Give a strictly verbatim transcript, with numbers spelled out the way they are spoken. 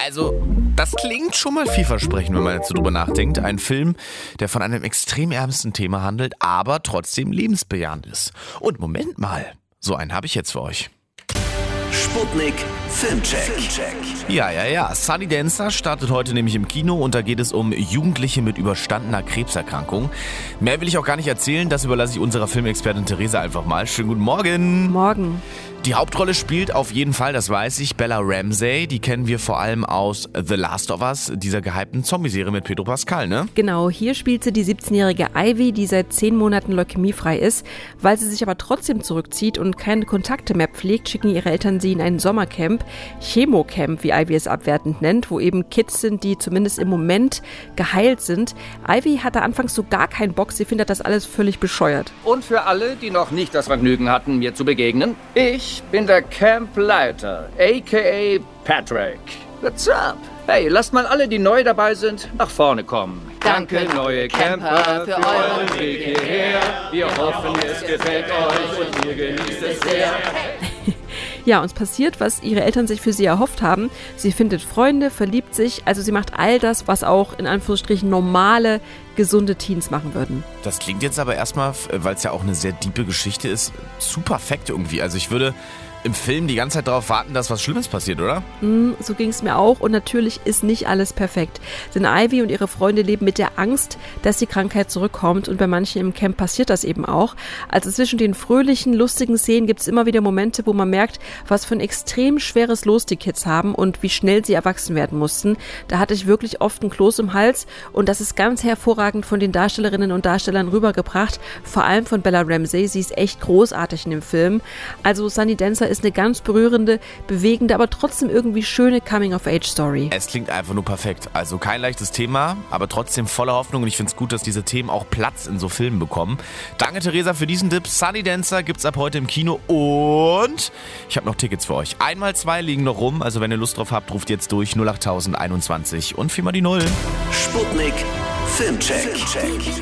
Also, das klingt schon mal vielversprechend, wenn man jetzt so drüber nachdenkt. Ein Film, der von einem extrem ernsten Thema handelt, aber trotzdem lebensbejahend ist. Und Moment mal, so einen habe ich jetzt für euch. Sputnik Filmcheck. Ja, ja, ja. Sunny Dancer startet heute nämlich im Kino und da geht es um Jugendliche mit überstandener Krebserkrankung. Mehr will ich auch gar nicht erzählen, das überlasse ich unserer Filmexpertin Theresa einfach mal. Schönen guten Morgen. Morgen. Die Hauptrolle spielt auf jeden Fall, das weiß ich, Bella Ramsey. Die kennen wir vor allem aus The Last of Us, dieser gehypten Zombie-Serie mit Pedro Pascal, ne? Genau, hier spielt sie die siebzehnjährige Ivy, die seit zehn Monaten leukämiefrei ist. Weil sie sich aber trotzdem zurückzieht und keine Kontakte mehr pflegt, schicken ihre Eltern sie in ein Sommercamp, Chemocamp, wie Ivy es abwertend nennt, wo eben Kids sind, die zumindest im Moment geheilt sind. Ivy hatte anfangs so gar keinen Bock, sie findet das alles völlig bescheuert. Und für alle, die noch nicht das Vergnügen hatten, mir zu begegnen, ich bin der Campleiter, aka Patrick. What's up? Hey, lasst mal alle, die neu dabei sind, nach vorne kommen. Danke, neue Camper, für euren Weg hierher. Wir hoffen, es gefällt euch und ihr genießt es sehr. Ja, und es passiert, was ihre Eltern sich für sie erhofft haben. Sie findet Freunde, verliebt sich, also sie macht all das, was auch in Anführungsstrichen normale, gesunde Teens machen würden. Das klingt jetzt aber erstmal, weil es ja auch eine sehr diepe Geschichte ist, zu perfekt irgendwie. Also ich würde im Film die ganze Zeit darauf warten, dass was Schlimmes passiert, oder? Mm, so ging es mir auch und natürlich ist nicht alles perfekt. Denn Ivy und ihre Freunde leben mit der Angst, dass die Krankheit zurückkommt und bei manchen im Camp passiert das eben auch. Also zwischen den fröhlichen, lustigen Szenen gibt es immer wieder Momente, wo man merkt, was für ein extrem schweres Los die Kids haben und wie schnell sie erwachsen werden mussten. Da hatte ich wirklich oft ein Kloß im Hals und das ist ganz hervorragend von den Darstellerinnen und Darstellern rübergebracht, vor allem von Bella Ramsey. Sie ist echt großartig in dem Film. Also Sunny Dancer ist eine ganz berührende, bewegende, aber trotzdem irgendwie schöne Coming-of-Age-Story. Es klingt einfach nur perfekt. Also kein leichtes Thema, aber trotzdem voller Hoffnung und ich finde es gut, dass diese Themen auch Platz in so Filmen bekommen. Danke Theresa für diesen Tipp. Sunny Dancer gibt's ab heute im Kino und ich habe noch Tickets für euch. Einmal zwei liegen noch rum, also wenn ihr Lust drauf habt, ruft jetzt durch null acht tausend einundzwanzig und viermal die Null. Sputnik Filmcheck.